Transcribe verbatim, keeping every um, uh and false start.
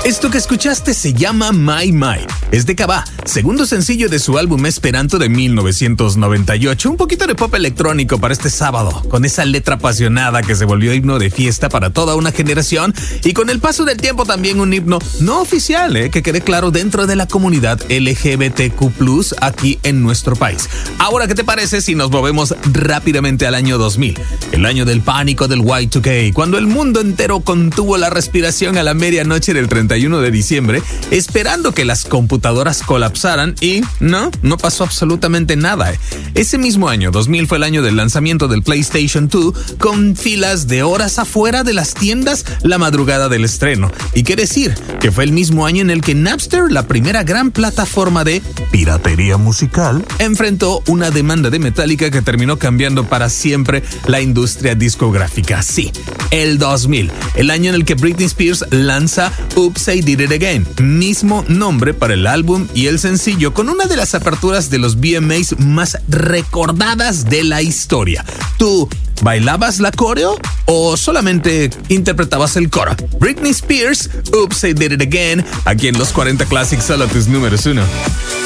Esto que escuchaste se llama My My. Es de Kaba, segundo sencillo de su álbum Esperanto de mil novecientos noventa y ocho. Un poquito de pop electrónico para este sábado, con esa letra apasionada que se volvió himno de fiesta para toda una generación y con el paso del tiempo también un himno no oficial, eh, que quede claro dentro de la comunidad L G B T Q plus, aquí en nuestro país. Ahora, ¿qué te parece si nos movemos rápidamente al año dos mil? El año del pánico del Y dos K, cuando el mundo entero contuvo la respiración a la medianoche del treinta y uno de diciembre, esperando que las computadoras colapsaran y no, no pasó absolutamente nada. Ese mismo año, dos mil, fue el año del lanzamiento del PlayStation dos, con filas de horas afuera de las tiendas la madrugada del estreno. Y qué decir, que fue el mismo año en el que Napster, la primera gran plataforma de piratería musical, enfrentó una demanda de Metallica que terminó cambiando para siempre la industria discográfica. Sí, el dos mil, el año en el que Britney Spears lanza Oops, I Did It Again, mismo nombre para el álbum y el sencillo, con una de las aperturas de los V M As más recordadas de la historia. ¿Tú bailabas la coreo o solamente interpretabas el coro? Britney Spears, Oops, I Did It Again, aquí en los cuarenta Classics, solo tus números uno.